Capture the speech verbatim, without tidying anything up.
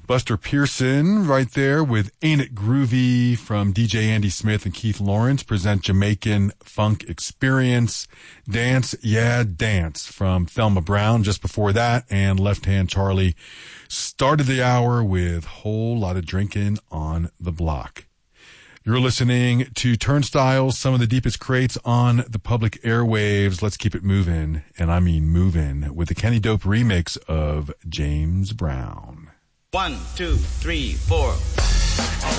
Buster Pearson right there with Ain't It Groovy from D J Andy Smith and Keith Lawrence present Jamaican Funk Experience. Dance, Yeah, Dance from Thelma Brown just before that. And Left Hand Charlie started the hour with Whole Lot of Drinking on the Block. You're listening to Turnstiles, some of the deepest crates on the public airwaves. Let's keep it moving, and I mean moving, with the Kenny Dope remix of James Brown. One, two, three, four.